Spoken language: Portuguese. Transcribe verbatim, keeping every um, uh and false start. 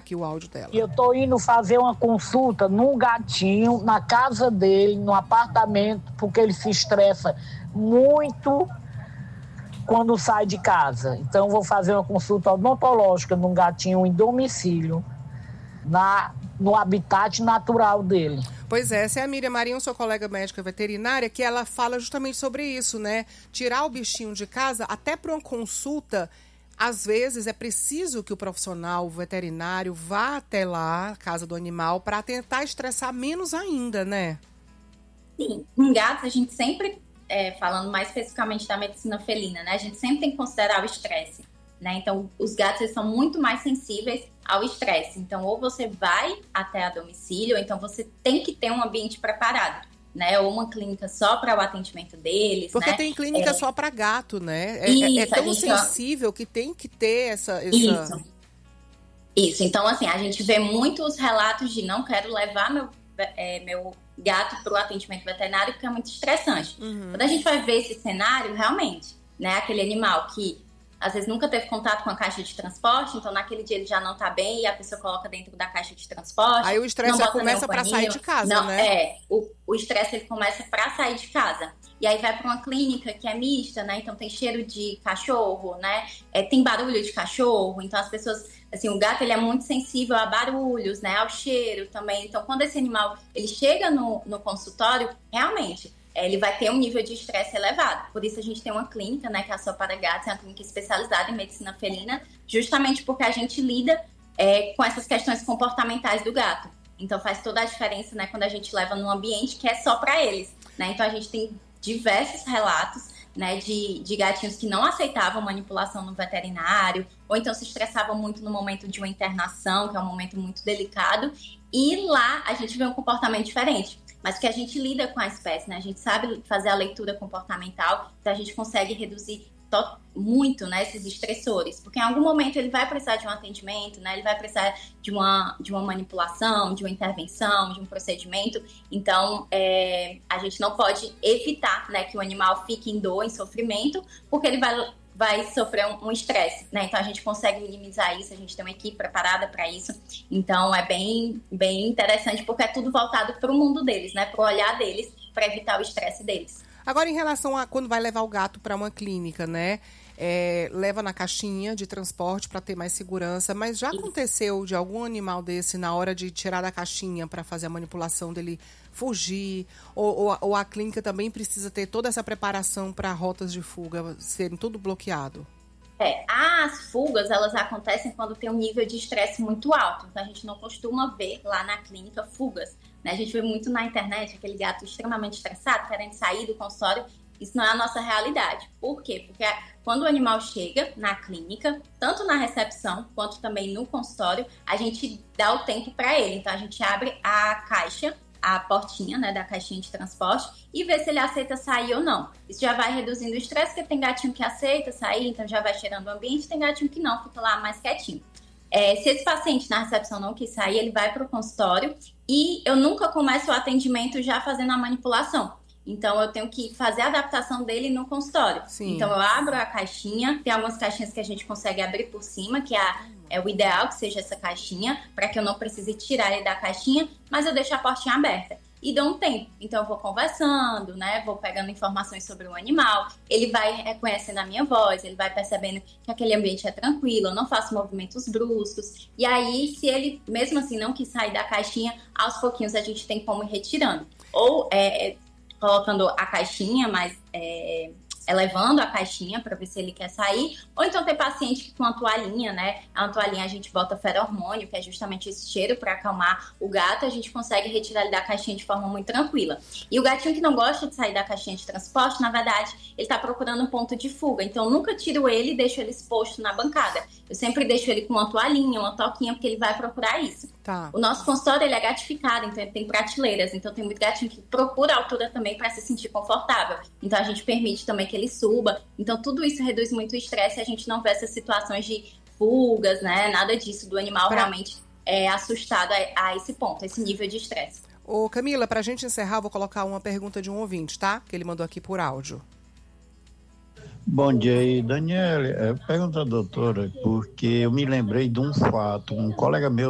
aqui o áudio dela. Eu tô indo fazer uma consulta num gatinho, na casa dele, no apartamento, porque ele se estressa muito quando sai de casa. Então, vou fazer uma consulta odontológica num gatinho em domicílio, na, no habitat natural dele. Pois é, essa é a Miriam Marinho, sua colega médica veterinária, que ela fala justamente sobre isso, né? Tirar o bichinho de casa, até para uma consulta, às vezes é preciso que o profissional, o veterinário, vá até lá, casa do animal, para tentar estressar menos ainda, né? Sim, em gatos a gente sempre, é, falando mais especificamente da medicina felina, né? A gente sempre tem que considerar o estresse, né? Então, os gatos eles são muito mais sensíveis ao estresse. Então, ou você vai até a domicílio, ou então você tem que ter um ambiente preparado, né? Ou uma clínica só para o atendimento deles, Porque né? tem clínica é... só para gato, né? É, Isso, é tão gente... sensível que tem que ter essa... essa... Isso. Isso. Então, assim, a gente vê muitos relatos de não quero levar meu, é, meu gato para o atendimento veterinário porque é muito estressante. Uhum. Quando a gente vai ver esse cenário, realmente, né? Aquele animal que às vezes nunca teve contato com a caixa de transporte, então naquele dia ele já não tá bem e a pessoa coloca dentro da caixa de transporte. Aí o estresse já começa para sair de casa, não, né? É, o estresse ele começa para sair de casa. E aí vai para uma clínica que é mista, né? Então tem cheiro de cachorro, né? É, tem barulho de cachorro, então as pessoas, assim, o gato ele é muito sensível a barulhos, né? Ao cheiro também. Então quando esse animal ele chega no, no consultório, realmente ele vai ter um nível de estresse elevado. Por isso a gente tem uma clínica, né, que é a Só para Gatos, é uma clínica especializada em medicina felina, justamente porque a gente lida é, com essas questões comportamentais do gato. Então faz toda a diferença, né, quando a gente leva num ambiente que é só para eles, né? Então a gente tem diversos relatos, né, de, de gatinhos que não aceitavam manipulação no veterinário, ou então se estressavam muito no momento de uma internação, que é um momento muito delicado, e lá a gente vê um comportamento diferente. Mas que a gente lida com a espécie, né? A gente sabe fazer a leitura comportamental, então a gente consegue reduzir muito, né, esses estressores. Porque em algum momento ele vai precisar de um atendimento, né? Ele vai precisar de uma, de uma manipulação, de uma intervenção, de um procedimento. Então, é, a gente não pode evitar, né, que o animal fique em dor, em sofrimento, porque ele vai... vai sofrer um estresse, um né? Então a gente consegue minimizar isso, a gente tem uma equipe preparada para isso. Então é bem, bem interessante porque é tudo voltado para o mundo deles, né? Para o olhar deles, para evitar o estresse deles. Agora, em relação a quando vai levar o gato para uma clínica, né? É, leva na caixinha de transporte para ter mais segurança, mas já aconteceu de algum animal desse, na hora de tirar da caixinha para fazer a manipulação dele fugir, ou, ou, ou a clínica também precisa ter toda essa preparação para rotas de fuga serem tudo bloqueado? É, as fugas, elas acontecem quando tem um nível de estresse muito alto, então a gente não costuma ver lá na clínica fugas, né? A gente vê muito na internet aquele gato extremamente estressado, querendo sair do consultório. Isso não é a nossa realidade. Por quê? Porque quando o animal chega na clínica, tanto na recepção quanto também no consultório, a gente dá o tempo para ele. Então, a gente abre a caixa, a portinha, né, da caixinha de transporte e vê se ele aceita sair ou não. Isso já vai reduzindo o estresse, porque tem gatinho que aceita sair, então já vai cheirando o ambiente, tem gatinho que não, fica lá mais quietinho. É, se esse paciente na recepção não quis sair, ele vai para o consultório e eu nunca começo o atendimento já fazendo a manipulação. Então, eu tenho que fazer a adaptação dele no consultório. Sim. Então, eu abro a caixinha. Tem algumas caixinhas que a gente consegue abrir por cima, que é, é o ideal que seja essa caixinha, para que eu não precise tirar ele da caixinha, mas eu deixo a portinha aberta. E dou um tempo. Então, eu vou conversando, né? Vou pegando informações sobre o animal. Ele vai reconhecendo a minha voz, ele vai percebendo que aquele ambiente é tranquilo, eu não faço movimentos bruscos. E aí, se ele, mesmo assim, não quis sair da caixinha, aos pouquinhos a gente tem como ir retirando. Ou... é colocando a caixinha, mas é, elevando a caixinha para ver se ele quer sair. Ou então tem paciente que com a toalhinha, né? A toalhinha a gente bota feromônio, que é justamente esse cheiro para acalmar o gato. A gente consegue retirar ele da caixinha de forma muito tranquila. E o gatinho que não gosta de sair da caixinha de transporte, na verdade, ele está procurando um ponto de fuga. Então, eu nunca tiro ele e deixo ele exposto na bancada. Eu sempre deixo ele com uma toalhinha, uma toquinha, porque ele vai procurar isso. Tá. O nosso consultório, ele é gatificado, então ele tem prateleiras. Então, tem muito gatinho que procura altura também para se sentir confortável. Então, a gente permite também que ele suba. Então, tudo isso reduz muito o estresse e a gente não vê essas situações de fugas, né? Nada disso, do animal pra... realmente é assustado a, a esse ponto, a esse nível de estresse. Ô, Camila, pra gente encerrar, vou colocar uma pergunta de um ouvinte, tá? Que ele mandou aqui por áudio. Bom dia aí, Daniele. É, pergunta à doutora, porque eu me lembrei de um fato. Um colega meu